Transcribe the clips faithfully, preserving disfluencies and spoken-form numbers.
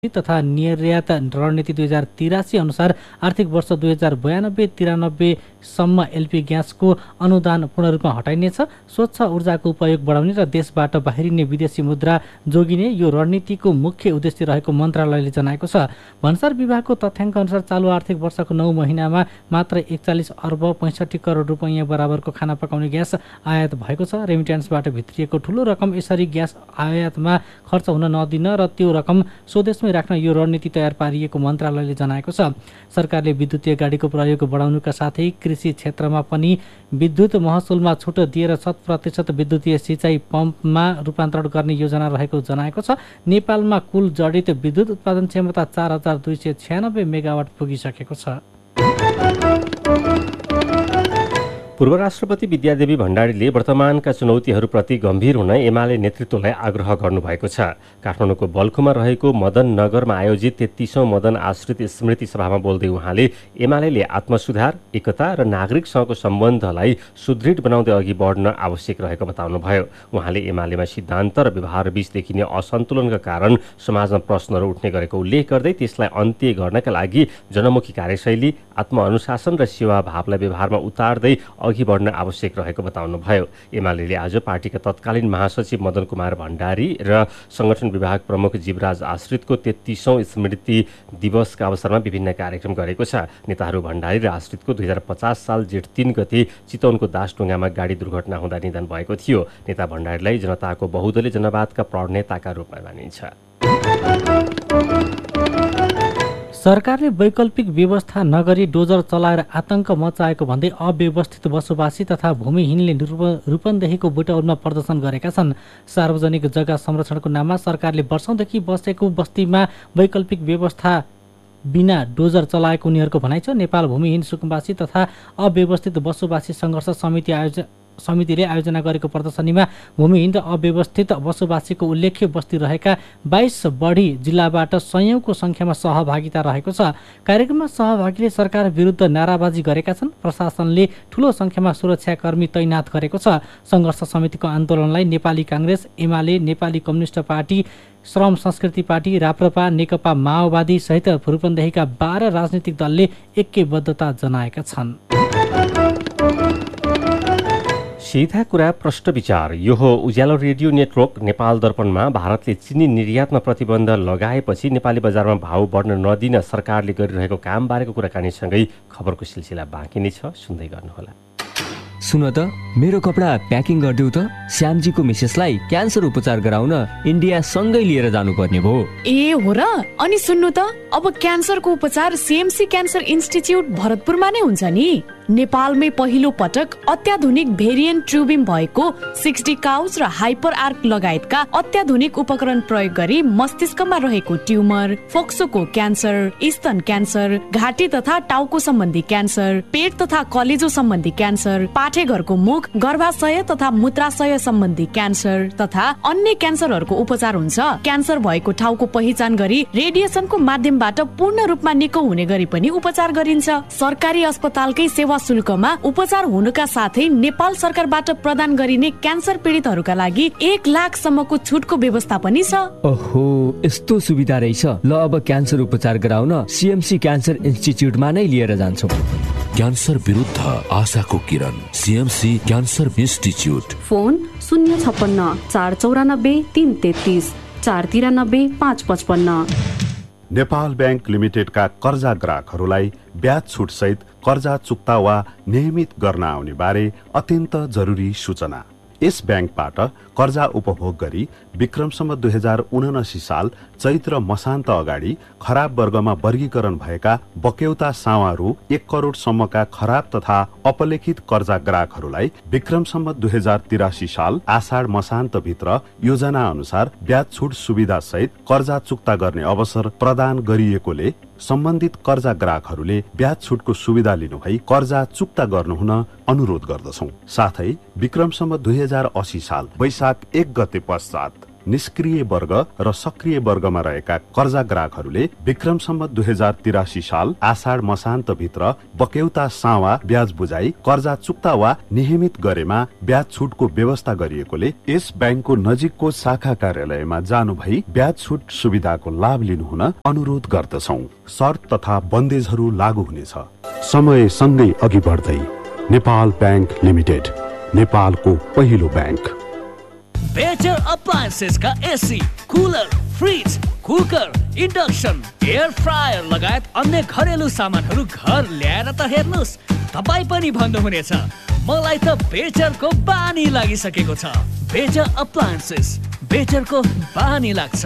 तथा निर्यात रणनीति दुई हजार तिरासी अनुसार आर्थिक वर्ष दुई हजार बयानब्बे तिरानब्बेसम्म एलपी ग्यासको अनुदान पूर्ण रूपमा हटाइनेछ। स्वच्छ ऊर्जाको उपयोग बढाउने र देशबाट बाहिरिने विदेशी मुद्रा जोगिने यो रणनीतिको मुख्य उद्देश्य रहेको मन्त्रालयले जनाएको छ। भन्सार विभागको तथ्याङ्क अनुसार चालु आर्थिक वर्षको नौ महिनामा मात्र एकचालिस अर्ब पैँसठी करोड रुपियाँ बराबरको खाना पकाउने ग्यास आयात भएको छ। रेमिट्यान्सबाट भित्रिएको ठूलो रकम यसरी ग्यास आयातमा खर्च हुन नदिन र त्यो रकम स्वदेशमै राख्न यो रणनीति तयार पारिएको मन्त्रालयले जनाएको छ। सरकारले विद्युतीय गाडीको प्रयोग बढाउनुका साथै कृषि क्षेत्रमा पनि विद्युत महसुलमा छुट दिएर शत प्रतिशत विद्युतीय सिँचाइ पम्पमा रूपान्तरण गर्ने योजना रहेको जनाएको छ। नेपालमा कुल जडित विद्युत उत्पादन क्षमता चार हजार दुई सय छ्यानब्बे मेगावाट पुगिसकेको छ। पूर्व राष्ट्रपति विद्यादेवी भण्डारीले वर्तमानका चुनौतीहरूप्रति गम्भीर हुन एमाले नेतृत्वलाई आग्रह गर्नुभएको छ। काठमाडौँको बल्खुमा रहेको मदन नगरमा आयोजित तेत्तीसौँ मदन आश्रित स्मृति सभामा बोल्दै उहाँले एमाले आत्मसुधार, एकता र नागरिकसँगको सम्बन्धलाई सुदृढ बनाउँदै अघि बढ्न आवश्यक रहेको बताउनुभयो। उहाँले एमालेमा सिद्धान्त र व्यवहार बीच देखिने असन्तुलनका कारण समाजमा प्रश्नहरू उठ्ने गरेको उल्लेख गर्दै त्यसलाई अन्त्य गर्नका लागि जनमुखी कार्यशैली, आत्मअनुशासन र सेवाभावलाई व्यवहारमा उतार्दै अघि बढ्न आवश्यक रहेको बताउनुभयो। एमाले आज पार्टीका तत्कालीन महासचिव मदन कुमार भण्डारी र संगठन विभाग प्रमुख जीवराज आश्रितको तेत्तीसौँ स्मृति दिवसका अवसरमा विभिन्न कार्यक्रम गरेको छ। नेताहरू भण्डारी र आश्रितको दुई हजार पचास साल जेठ तीन गते चितवनको दासढुङ्गामा गाडी दुर्घटना हुँदा निधन भएको थियो। नेता भण्डारीलाई जनताको बहुदलीय जनवादका प्रणेताका रूपमा मानिन्छ। सरकारले वैकल्पिक व्यवस्था नगरी डोजर चलाएर आतंक मचाएको भन्दै अव्यवस्थित बसोबासी तथा भूमिहीनले रूपन्देहीको बुटौलमा प्रदर्शन गरेका छन्। सार्वजनिक जग्गा संरक्षणको नाममा सरकारले वर्षौंदेखि बसेको बस्तीमा वैकल्पिक व्यवस्था बिना डोजर चलाएको उनीहरूको भनाइ छ। नेपाल भूमिहीन सुकुम्बासी तथा अव्यवस्थित बसोबासी सङ्घर्ष समिति आयोजन समितिले आयोजना गरेको प्रदर्शनीमा भूमिहीन र अव्यवस्थित बसोबासीको उल्लेख्य बस्ती रहेका बाइस बढी जिल्लाबाट सयौंको संख्यामा सहभागिता रहेको छ। कार्यक्रममा सहभागीले सरकार विरुद्ध नाराबाजी गरेका छन्। प्रशासनले ठूलो संख्यामा सुरक्षाकर्मी तैनात गरेको छ। संघर्ष समितिको आन्दोलनलाई नेपाली कांग्रेस, एमाले, नेपाली कम्युनिस्ट पार्टी, श्रम संस्कृति पार्टी, राप्रपा, नेकपा माओवादी सहित रूपन्देहीका बाह्र राजनीतिक दलले ऐक्यबद्धता जनाएका छन्। सीधा कुरा प्रष्ट विचार। यो हो उज्यालो रेडियो नेटवर्क। नेपाल दर्पणमा भारतले चिनी निर्यातमा प्रतिबन्ध लगाएपछि नेपाली बजारमा भाउ बढ्न नदिन सरकारले गरिरहेको कामबारेको कुराकानीसँगै खबरको सिलसिला बाँकी नै छ, सुन्दै गर्नुहोला। सुन त, मेरो कपडा प्याकिङ गरिदेऊ त। श्यामजीको मिसेसलाई क्यान्सर उपचार गराउन इन्डिया सँगै लिएर जानुपर्ने भयो। ए हो र? अनि सुन्नु त, अब क्यान्सरको उपचार सीएमसी क्यान्सर इन्स्टिच्युट भरतपुरमा नै हुन्छ नि। नेपालमै पहिलो पटक अत्याधुनिक भेरिएन्ट ट्युबिम भएको सिक्सटी काउज र हाइपर आर्क लगायतका अत्याधुनिक उपकरण प्रयोग गरी मस्तिष्कमा रहेको ट्युमर, फोक्सोको क्यान्सर, स्तन क्यान्सर, घाँटी तथा टाउको सम्बन्धी क्यान्सर, पेट तथा कलेजो सम्बन्धी क्यान्सर, पाठेघरको मुख, गर्भाशय तथा मूत्राशय सम्बन्धी क्यान्सर तथा अन्य क्यान्सरहरूको उपचार हुन्छ। क्यान्सर भएको ठाउँको पहिचान गरी रेडिएसनको माध्यमबाट पूर्ण रूपमा निको हुने गरी पनि उपचार गरिन्छ। सरकारी अस्पतालकै सेवा शुल्कमा उपचार हुनुका साथै नेपाल सरकारबाट प्रदान गरिने क्यान्सर पीडितहरूका लागि एक लाख सम्मको छुटको व्यवस्था पनि छ। ओहो, यस्तो सुविधा रहेछ। ल, अब क्यान्सर उपचार गराउन सीएमसी क्यान्सर इन्स्टिच्युटमा नै लिएर जान्छौँ। क्यान्सर विरुद्ध आशाको किरण, सीएमसी क्यान्सर इन्स्टिच्युट। फोन शून्य छप्पन्न चार चौरानब्बे तीन तेत्तीस चार तिरानब्बे पाँच पचपन्न। नेपाल ब्याङ्क लिमिटेडका कर्जा ग्राहकहरूलाई ब्याज छुट सहित कर्जा चुक्ता वा नियमित गर्न आउने बारे अत्यन्त जरुरी सूचना। यस ब्याङ्कबाट कर्जा उपभोग गरी विक्रमसम्म दुई हजार उनासी साल चैत्र मसान्त अगाडि खराब वर्गमा वर्गीकरण भएका बक्यौता सावारू एक करोडसम्मका खराब तथा अपलेखित कर्जा ग्राहकहरूलाई विक्रमसम्म दुई हजार तिरासी साल आषाढ मसान्त भित्र योजना अनुसार ब्याज छुट सुविधा सहित कर्जा चुक्ता गर्ने अवसर प्रदान गरिएकोले सम्बन्धित कर्जा ग्राहकहरूले ब्याज छुटको सुविधा लिनुभई कर्जा चुक्ता गर्नुहुन अनुरोध गर्दछौं। साथै विक्रमसम्म दुई हजार अस्सी साल वैशाख एक गते पश्चात निष्क्रिय वर्ग र सक्रिय वर्गमा रहेका कर्जा ग्राहकहरूले विक्रमसम्म दुई हजार तिरासी साल आषाढ मसान्तभित्र बक्यौता सावा ब्याज बुझाई कर्जा चुक्ता वा नियमित गरेमा ब्याज छुटको व्यवस्था गरिएकोले यस ब्याङ्कको नजिकको शाखा कार्यालयमा जानु भई ब्याज छुट सुविधाको लाभ लिनुहुन अनुरोध गर्दछौ। शर्त तथा बन्देजहरू लागू हुनेछ। समय सँगै अघि बढ्दै नेपाल ब्याङ्क लिमिटेड, नेपालको पहिलो ब्याङ्क। बेटर अप्लायन्सेस का AC, cooler, fridge, cooker, induction, air fryer लगायत अन्य घरेलु सामानहरू घर ल्याएर त हेर्नुस्, तपाईँ पनि भन्नुहुनेछ मलाई त बेटरको बानी लागिसकेको छ। बेटर अप्लायन्सेस, बेटरको बानी लाग्छ।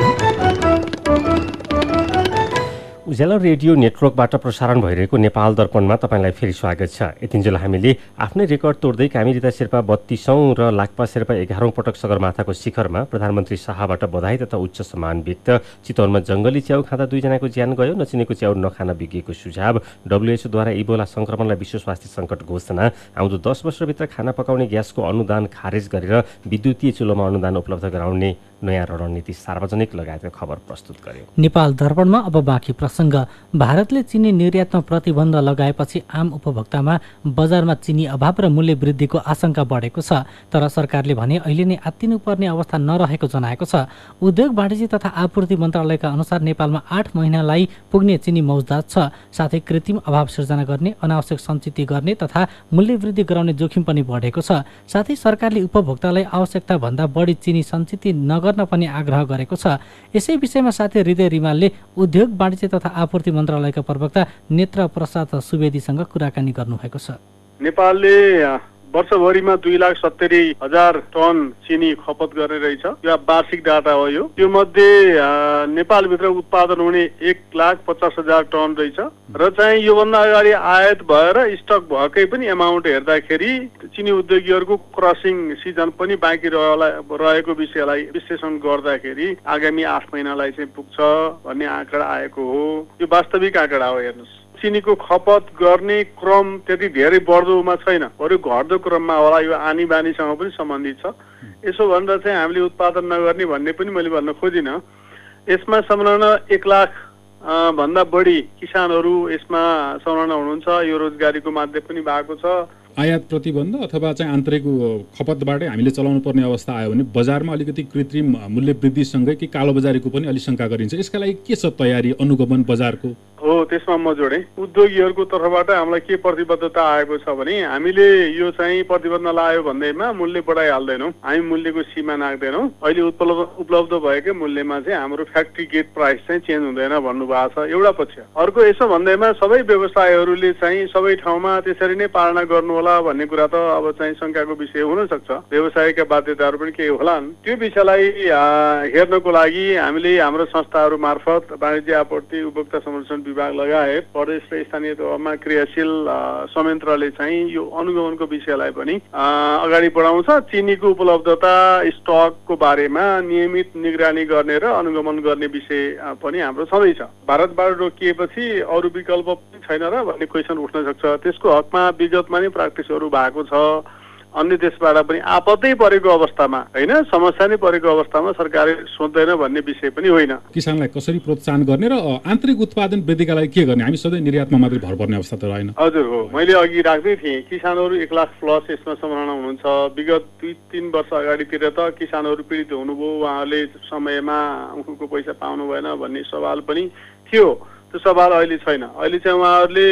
उज्यालो रेडियो नेटवर्कबाट प्रसारण भइरहेको नेपाल दर्पणमा तपाईँलाई फेरि स्वागत छ। यतिन्जेल हामीले आफ्नै रेकर्ड तोड्दै कामिरिता शेर्पा बत्तीसौँ र लाक्पा शेर्पा एघारौँ पटक सगरमाथाको शिखरमा प्रधानमन्त्री शाहबाट बधाई तथा उच्च सम्मान व्यक्त। चितवनमा जङ्गली च्याउ खाँदा दुईजनाको ज्यान गयो। नचिनेको च्याउ नखान विज्ञको सुझाव। डब्लुएचओद्वारा इबोला संक्रमणलाई विश्व स्वास्थ्य सङ्कट घोषणा। आउँदो दस वर्षभित्र खाना पकाउने ग्यासको अनुदान खारेज गरेर विद्युतीय चुलोमा अनुदान उपलब्ध गराउने नयाँ रणनीति सार्वजनिक लगायतका खबर प्रस्तुत गर्यो। नेपाल दर्पणमा अब बाँकी प्रसङ्ग। भारतले चिनी निर्यातमा प्रतिबन्ध लगाएपछि आम उपभोक्तामा बजारमा चिनी अभाव र मूल्य वृद्धिको आशंका बढेको छ। तर सरकारले भने अहिले नै आत्तिनुपर्ने अवस्था नरहेको जनाएको छ। उद्योग वाणिज्य तथा आपूर्ति मन्त्रालयका अनुसार नेपालमा आठ महिनालाई पुग्ने चिनी मौजदात छ। साथै कृत्रिम अभाव सिर्जना गर्ने, अनावश्यक सञ्चित गर्ने तथा मूल्य वृद्धि गराउने जोखिम पनि बढेको छ। साथै सरकारले उपभोक्तालाई आवश्यकता भन्दा बढी चिनी सञ्चित नगर्न पनि आग्रह गरेको छ। यसै विषयमा साथै हृदय रिमालले उद्योग वाणिज्य तथा आपूर्ति मन्त्रालयका प्रवक्ता नेत्र प्रसाद सुवेदीसँग कुराकानी गर्नुभएको छ। नेपालले वर्षभरिमा दुई लाख सत्तरी हजार टन चिनी खपत गर्ने रहेछ। यो वार्षिक डाटा हो। यो त्यो मध्ये नेपालभित्र उत्पादन हुने एक लाख पचास हजार टन रहेछ र चाहिँ योभन्दा अगाडि आयात भएर स्टक भएकै पनि एमाउन्ट हेर्दाखेरि चिनी उद्योगीहरूको क्रसिङ सिजन पनि बाँकी रहेको विषयलाई विश्लेषण गर्दाखेरि आगामी आठ महिनालाई चाहिँ पुग्छ भन्ने आँकडा आएको हो। यो वास्तविक आँकडा हो। हेर्नुहोस्, चिनीको खपत गर्ने क्रम त्यति धेरै बढ्दोमा छैन, बरु घट्दो क्रममा होला। यो आनी बानीसँग पनि सम्बन्धित छ। यसो भनेर चाहिँ हामीले उत्पादन नगर्ने भन्ने पनि मैले भन्न खोजिनँ। यसमा संलग्न एक लाख भन्दा बढी किसानहरू यसमा संलग्न हुनुहुन्छ। यो रोजगारीको माध्यम पनि भएको छ। आयात प्रतिबन्ध अथवा चाहिँ आन्तरिक खपतबाटै हामीले चलाउनु पर्ने अवस्था आयो भने बजारमा अलिकति कृत्रिम मूल्य वृद्धिसँगै कि कालोबजारीको पनि अलिक शङ्का गरिन्छ। यसका लागि के छ तयारी, अनुगमन बजारको? हो, त्यसमा म जोडेँ। उद्योगीहरूको तर्फबाट हामीलाई के प्रतिबद्धता आएको छ भने हामीले यो चाहिँ प्रतिबन्ध लगायो भन्दैमा मूल्य बढाइहाल्दैनौँ, हामी मूल्यको सीमा नाग्दैनौँ। अहिले उपलब्ध उपलब्ध भएकै मूल्यमा चाहिँ हाम्रो फ्याक्ट्री गेट प्राइस चाहिँ चेन्ज हुँदैन भन्नुभएको छ एउटा पक्ष। अर्को यसो भन्दैमा सबै व्यवसायहरूले चाहिँ सबै ठाउँमा त्यसरी नै पालना गर्नु होला भन्ने कुरा त अब चाहिँ शङ्काको विषय हुन सक्छ। व्यवसायका बाध्यताहरू पनि केही होलान्। त्यो विषयलाई हेर्नको लागि हामीले हाम्रो संस्थाहरू मार्फत वाणिज्य आपूर्ति उपभोक्ता संरक्षण विभाग लगायत प्रदेश र स्थानीय तहमा क्रियाशील संयन्त्रले चाहिँ यो अनुगमनको विषयलाई पनि अगाडि बढाउँछ। चिनीको उपलब्धता स्टकको बारेमा नियमित निगरानी गर्ने र अनुगमन गर्ने विषय पनि हाम्रो छँदैछ। भारतबाट रोकिएपछि अरू विकल्प पनि छैन र भन्ने क्वेसन उठ्न सक्छ। त्यसको हकमा विगतमा नै प्र्याक्टिसहरू भएको छ। अन्य देशबाट पनि आपत्ति परेको अवस्थामा, होइन समस्या नै परेको अवस्थामा सरकारले सोच्दैन भन्ने विषय पनि होइन। किसानलाई कसरी प्रोत्साहन गर्ने र आन्तरिक उत्पादन वृद्धिका लागि के गर्ने? हामी सधैँ निर्यातमा मात्रै भर पर्ने अवस्था त रहेन। हजुर हो, मैले अघि राख्दै थिएँ किसानहरू एक लाख प्लस यसमा संलग्न हुनुहुन्छ। विगत दुई तिन वर्ष अगाडितिर त किसानहरू पीडित हुनुभयो, उहाँहरूले समयमा उखुको पैसा पाउनु भएन भन्ने सवाल पनि थियो। त्यो सवाल अहिले छैन। अहिले चाहिँ उहाँहरूले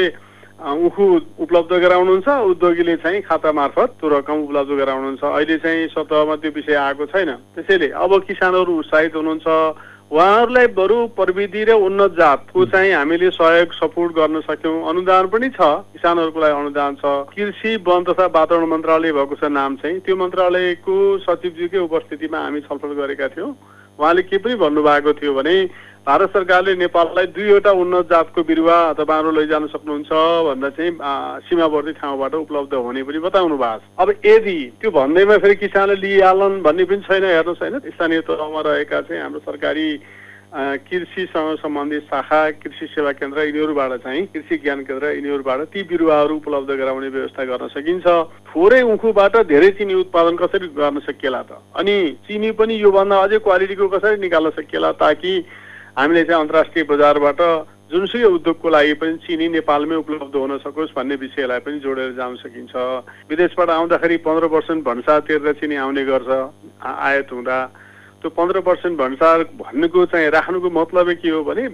उखु उपलब्ध गराउनुहुन्छ, उद्योगीले चाहिँ खाता मार्फत त्यो रकम उपलब्ध गराउनुहुन्छ। अहिले चाहिँ सतहमा त्यो विषय आएको छैन। त्यसैले अब किसानहरू उत्साहित हुनुहुन्छ। उहाँहरूलाई बरु प्रविधि र उन्नत जातको चाहिँ हामीले सहयोग सपोर्ट गर्न सक्यौँ। अनुदान पनि छ, किसानहरूको लागि अनुदान छ। कृषि वन तथा वातावरण मन्त्रालय भएको छ नाम चाहिँ, त्यो मन्त्रालयको सचिवज्यूकै उपस्थितिमा हामी छलफल गरेका थियौँ। उहाँले के पनि भन्नुभएको थियो भने भारत सरकारले नेपाललाई दुईवटा उन्नत जातको बिरुवा तपाईँहरू लैजान सक्नुहुन्छ भन्दा चाहिँ सीमावर्ती ठाउँबाट उपलब्ध हुने पनि बताउनु भएको छ। अब यदि त्यो भन्दैमा फेरि किसानले लिइहालन् भन्ने पनि छैन। हेर्नुहोस्, होइन स्थानीय तहमा रहेका चाहिँ हाम्रो सरकारी कृषिसँग सम्बन्धित शाखा, कृषि सेवा केन्द्र यिनीहरूबाट चाहिँ कृषि ज्ञान केन्द्र यिनीहरूबाट ती बिरुवाहरू उपलब्ध गराउने व्यवस्था गर्न सकिन्छ। थोरै उखुबाट धेरै चिनी उत्पादन कसरी गर्न सकिएला त, अनि चिनी पनि योभन्दा अझै क्वालिटीको कसरी निकाल्न सकिएला ताकि हामीले चाहिँ अन्तर्राष्ट्रिय बजारबाट जुनसुकै उद्योगको लागि पनि चिनी नेपालमै उपलब्ध हुन सकोस् भन्ने विषयलाई पनि जोडेर जान सकिन्छ। विदेशबाट आउँदाखेरि पन्ध्र पर्सेन्ट भन्सार तिरेर चिनी आउने गर्छ आयात हुँदा। त्यो पन्ध्र पर्सेन्ट भन्सार भन्नुको चाहिँ राख्नुको मतलब के हो भने